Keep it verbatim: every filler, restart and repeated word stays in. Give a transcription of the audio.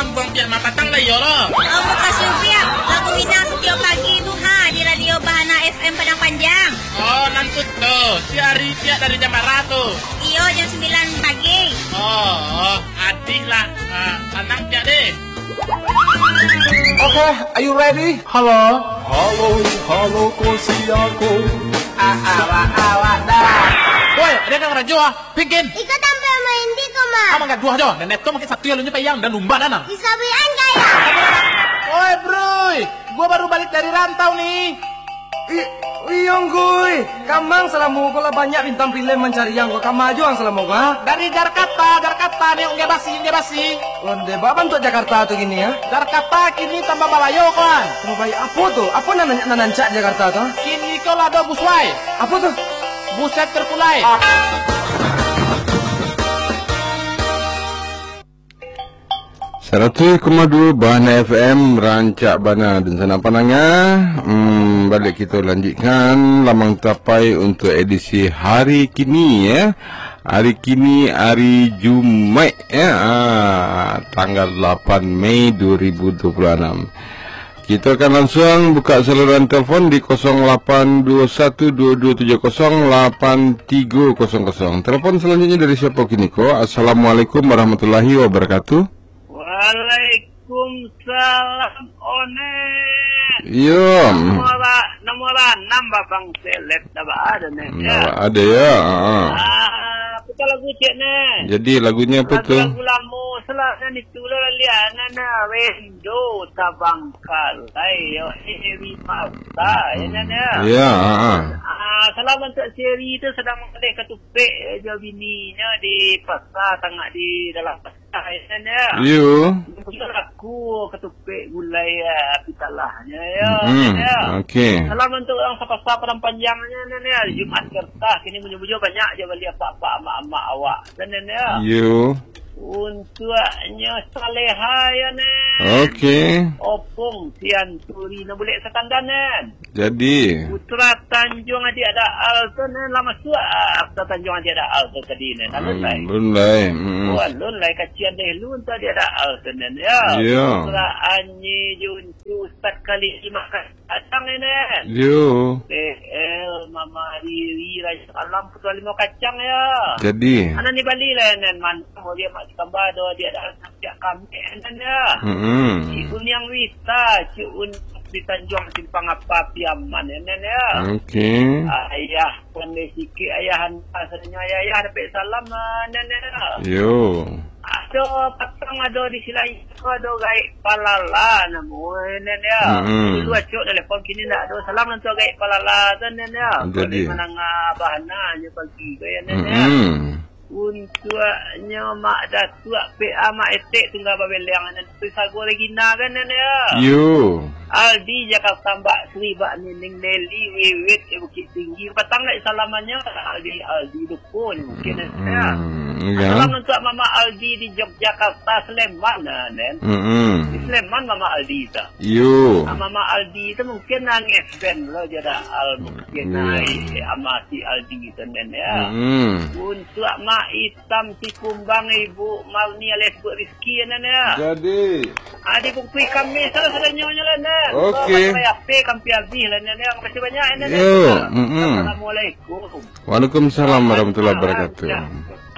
Abang buang piak mapatang lah yo lo. Oh, makasih piak. Lagu Minang setiap pagi itu ha di radio Bahana F M Padang Panjang. Oh, nantut tuh. Si hari piak dari jam berapa tuh? Iyo jam sembilan pagi. Oh, oh adik lah. Uh, tenang piak deh. Okay, are you ready? Halo. Halo, halo kosi aku. Awak, awak dah. Woi, ada yang rajo ah. Pingin. Ikut tampil main di koma. Kamu enggak dua jo. Dan neto makin satu yang lu nyepayang dan lumba nana. Disabian kaya. Woi, bro. Gua baru balik dari rantau nih. Iyong gue, kamang selamu kalau banyak bintang film mencari yang gue kamaju ang selamu gua. Dari Jakarta, Jakarta nih unggah basi, unggah basi. Onde bapak untuk Jakarta tuh gini ya? Jakarta kini tambah balayo kan? Tambah bayi apa tuh? Apa nananya nanancak Jakarta tuh? Kini kau ada busway. Apa tuh? Buset terkulai. seratus koma dua Bahana F M Rancak Bana dan sana panangnya. Hmm, balik kita lanjutkan lamang tapai untuk edisi hari kini ya. Hari kini hari Jumaat ya. Ah, tanggal lapan Mei dua ribu dua puluh enam. Kita akan langsung buka saluran telefon di kosong lapan dua satu dua dua tujuh kosong lapan tiga kosong kosong. Telepon selanjutnya dari siapa kini ko? Assalamualaikum warahmatullahi wabarakatuh. Waalaikumsalam Onet. Iya. Nomor nomor enam babang seleb dah ada nih. Ya. Ada ya. Ah. Ah, kita lagu cek nih. Jadi lagunya apa tuh? Lagu lamu selatan itu lah lihat nana Wendo tabangkal. Ayo Eri Mata ya nana. Ya. Ah. Ah, salam untuk seri itu sedang mengalih ketupik jauh bininya di pasar tengah di dalam pasar. You. Aku ketupik gulai pitalahnya ya. Hmm. Okey. Salam untuk orang sapasa Padang Panjangnya ni. Jumaat kertas kini menyebut banyak je beli apa-apa mak-mak awak. Dan ni. You. Untuknya Saleha ya ni. Okey. Opong Tian Turi nak boleh sekandanan. Jadi. Putra Tanjung Adik ada al tu ni lama suap. Putra Tanjung Adik ada al tu tadi ni. Lun lai. Lun lai. Hmm. Wah, lun lai kacian deh lun tu dia ada al tu ni. Ya. Ya. Putra Anyi Juncu Ustaz kali lima kacang ni. You. Eh, el Mama Riri Raja Alam Putra lima kacang ya. Jadi. Anak ni Bali lah ni. Mantap dia mak Kambah dia ada setiap kami kan ya. Hmm. Ibu yang Wita, ciun di Tanjung Simpang apa Piaman kan ya. Okey. Ayah pandai sikit ayah hantar sebenarnya ayah ayah dapat salam kan ya. Yo. Ada patang ada di silai ada gaib palala namun kan ya. Hmm. Dua cok telefon kini tak ada salam untuk gaib palala kan ya. Jadi. Menang bahana je pagi kan ya. Hmm. Untuknya mak datuk P A mak etek tunggal babeliang dan pisah gorengina kan ya. You. Aldi Jakarta Mbak Sri Mbak Nining Nelly Wiwit Bukit Tinggi petang nak salamannya Aldi Aldi Dukun mungkin ya. Ya. Salam untuk Mama Aldi di Yogyakarta Sleman kan. Hmm. Di Sleman Mama Aldi tu. You. Mama Aldi tu mungkin nangis ben lo jadi al mungkin naik amati Aldi tu ya. Hmm. Untuk mak hitam si kumbang ibu Marni alias Bu Rizki kan ya. Jadi. Adik bukti kami salah-salah nyonya lah ni. Okey. Saya pe kampi habis lah ni. Terima kasih banyak ni. Yo. Hmm. Assalamualaikum. Waalaikumsalam warahmatullahi wabarakatuh.